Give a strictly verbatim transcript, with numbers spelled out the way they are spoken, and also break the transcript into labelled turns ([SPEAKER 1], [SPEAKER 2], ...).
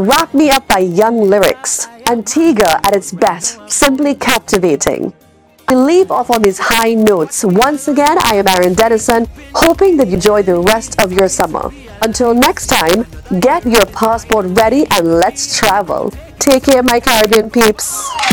[SPEAKER 1] Wrap Me Up by Young Lyrics. Antigua at its best, simply captivating. We leave off on these high notes. Once again, I am Aaron Dennison, hoping that you enjoy the rest of your summer. Until next time, get your passport ready and let's travel. Take care, my Caribbean peeps.